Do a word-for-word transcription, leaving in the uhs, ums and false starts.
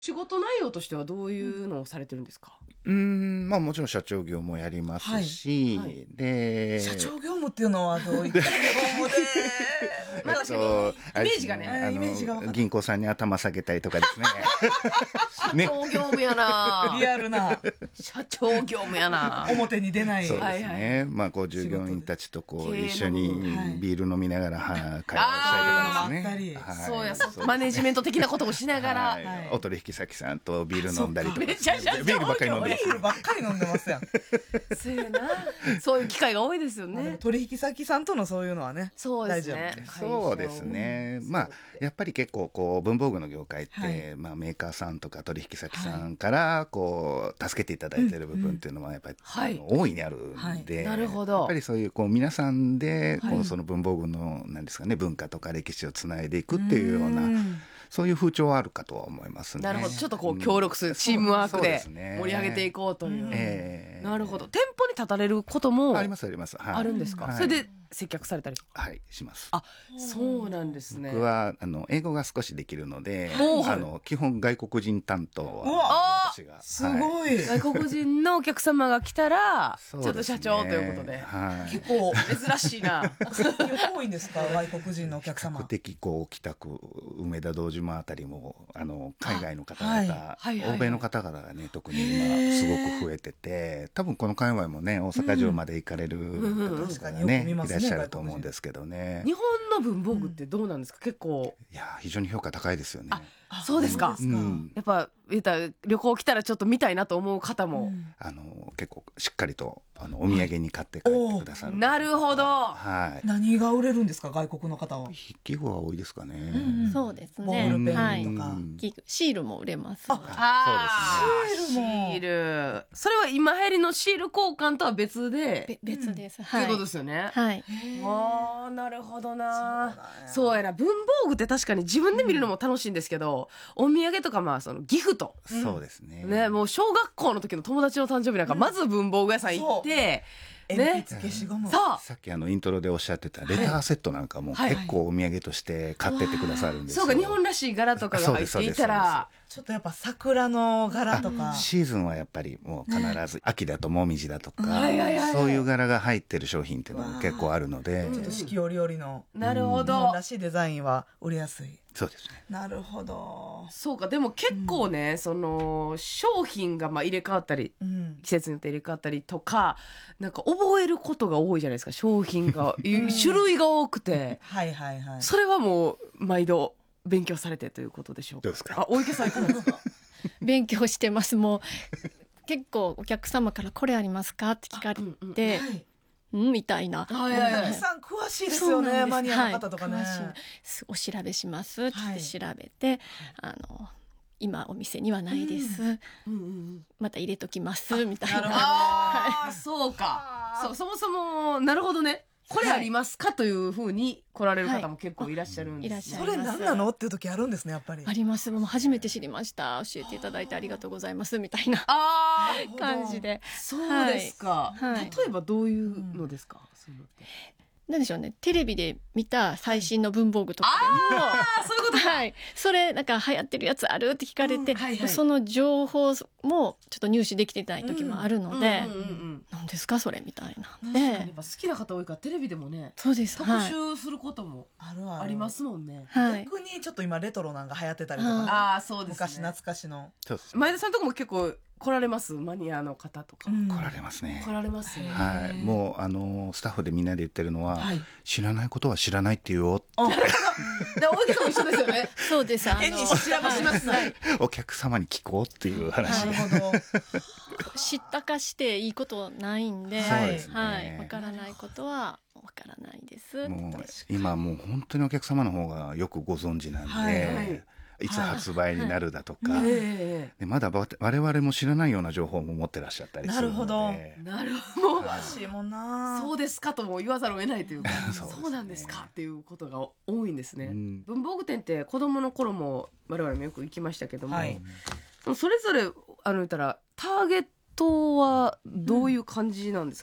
仕事内容としてはどういうのをされてるんですか？ うーん、まあもちろん社長業もやりますし、 はいはいで、 社長業務っていうのはどういった業務でまあえっとイメージがねあれですイメージが分かあのる銀行さんに頭下げたりとかですね。ね。 社長業務やなリアルな社長業務やな表に出ないそうですはいはね。まあこう従業員たちとこう経営の一緒にはいビール飲みながらは会話したりとかあーですね。 あったりはいそうやですねマネジメント的なこともしながら、 はいはいお取引先さんとビール飲んだりとかめちゃめちゃビールばっかり飲んでビますールばっかり飲んでますやんそうやなそういう機会が多いですよまあでもね。 取引先さんとのそういうのはねそうですね大事やもんねそうですね。まあやっぱり結構こう文房具の業界って、 はいまあメーカーさんとか取引先さんからこう助けていただいている部分っていうのはやっぱり、 はいあの大いにあるんで、 はいなるほどやっぱりそういうこう皆さんでこはいうその文房具のなんですかね文化とか歴史をつないでいくっていうようなうんそういう風潮はあるかとは思いますね。 なるほどちょっとこう協力するチームワークそうでですね盛り上げていこうという、 ええなるほど。店舗に立たれることもありますあります。はい、 あるんですか、 はいそれで接客されたりとか。 はいします。 あそうなんですね。 僕はあの英語が少しできるので、 おーあの基本外国人担当うわは私がすはいごい外国人のお客様が来たら、 そうちょっとですね社長ということで、 はい。 結構珍しいな多いんですか外国人のお客比較様的こう北区梅田道島あたりもあの海外の方々、 はいはいはい欧米の方々がね特に今すごく増えてて、多分この界隈もね大阪城まで行かれるん方確かにがね、 よく見ますねいらっしゃると思うんですけどね。 日本の文房具ってどうなんですか？結構いや非常に評価高いですよね。 あそうですか。 そうですかうんやっぱ言ったら旅行来たらちょっと見たいなと思う方も、 うんあの結構しっかりとあのお土産に買って帰ってくださる。 なるほど。 はい。 何が売れるんですか外国の方は筆記具は多いですかね。 うんそうですボールね。 ペはいンとかギグシールも売れます。 ああーシールもシールそれは今流行りのシール交換とは別でべ別です。 とはいいうことですよね。 はい。 あーなるほどな。 そうそうやな文房具って確かに自分で見るのも楽しいんですけど、お土産とかまあそのギフトそうですね。 ね、もう小学校の時の友達の誕生日なんかまず文房具屋さん行って、 鉛ね筆消しゴムさあさっきあのイントロでおっしゃってたレターセットなんかもはい結構お土産として買ってってくださるんですよ。 そうか日本らしい柄とかが入っていたらちょっとやっぱ桜の柄とかシーズンはやっぱりもう必ず秋だともみじだとか、 はいはいはいそういう柄が入ってる商品っていうのも結構あるので、 ちょっと四季折々のなるほ日本ど。 らしいデザインは売れやすいそうですね。 なるほどそうかでも結構ね、その商品がまあ入れ替わったりうん季節によって入れ替わったりとかなんか覚えることが多いじゃないですか商品が種類が多くてはいはいはいそれはもう毎度勉強されてということでしょうか。 どうですかあ大池さんいかがですか？ 勉強してます。もう結構お客様からこれありますかって聞かれうんうんて、 はいうんみたいな。 はいはいはいお客さん詳しいですよそうなんですねマニアの方とかね、 はい詳しいすお調べしますってはい調べて、あの今お店にはないです。 うんうんうんまた入れときますみたいな。 なるほどああそうかそうそもそもなるほどねこれありますかというふうに来られる方も結構いらっしゃるんです、 はいいらっしゃそれ何なのっていう時あるんですねやっぱりあります。もう初めて知りました。教えていただいてありがとうございますみたいなああ感じで。 そうですか、 はい例えばどういうのですか、そういうのってなんでしょうね。テレビで見た最新の文房具とかでも、 ああそういうことか、 はい、それなんか流行ってるやつあるって聞かれて、 うんはいはいその情報もちょっと入手できてない時もあるので、 うんうんうんうん何ですかそれみたいな確かにやっで、 ぱ好きな方多いからテレビでもねそうです。 特はい。 集することもあるあるありますもんね、 はい。 逆にちょっと今レトロなんが流行ってたりとはいかああそうですね昔懐かしのそうですね。 前田さんとこも結構来られますマニアの方とか、 うん来られますね来。られますねはい、もうあのスタッフでみんなで言ってるのは、 はい知らないことは知らないって言おう。 で大池さんも一緒ですよねそうです。あの変に調べしますねお客様に聞こうっていう話で。 なるほど知ったかしていいことないんで、 そうですねはい。わからないことはわからないです。 もう今もう本当にお客様の方がよくご存知なんで、 はいはいいつ発売になるだとか、 えでまだわ我々も知らないような情報も持ってらっしゃったりするので。 なるほどえなるほど詳しいもんなそうですかとも言わざるを得ないというかそうですねそうなんですかっていうことが多いんですね、 うん文房具店って子供の頃も我々もよく行きましたけども、 はいそれぞれあの言ったらターゲットはどういう感じなんです